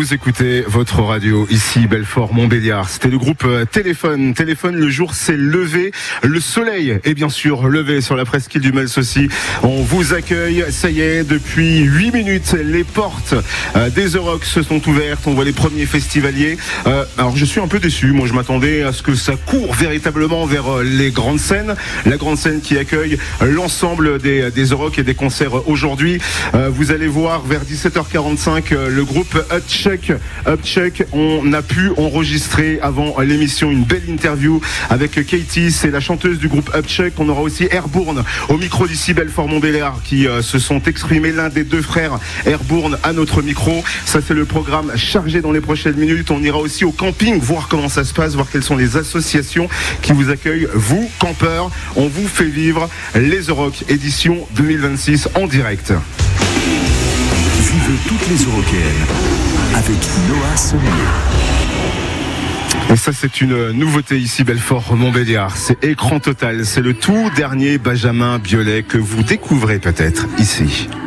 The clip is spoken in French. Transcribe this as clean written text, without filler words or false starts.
Vous écoutez votre radio ici, Belfort-Montbéliard. C'était le groupe Téléphone. Téléphone, le jour s'est levé. Le soleil est bien sûr levé sur la presqu'île du Mels aussi. On vous accueille. Ça y est, depuis 8 minutes, les portes des The Rock se sont ouvertes. On voit les premiers festivaliers. Alors je suis un peu déçu. Moi je m'attendais à ce que ça court véritablement vers les grandes scènes. La grande scène qui accueille l'ensemble des The Rock et des concerts aujourd'hui. Vous allez voir vers 17h45 le groupe Upchuck. On a pu enregistrer avant l'émission une belle interview avec Katie, c'est la chanteuse du groupe Upchuck. On aura aussi Airbourne au micro d'ici Belfort-Montbéliard qui se sont exprimés, l'un des deux frères Airbourne à notre micro. Ça c'est le programme chargé dans les prochaines minutes. On ira aussi au camping, voir comment ça se passe, voir quelles sont les associations qui vous accueillent, vous campeurs. On vous fait vivre les The Rock édition 2026 en direct. Vivez toutes les Eurocaines avec Noah Sommier. Et ça c'est une nouveauté ici Belfort-Montbéliard. C'est écran total, c'est le tout dernier Benjamin Biolay que vous découvrez peut-être ici.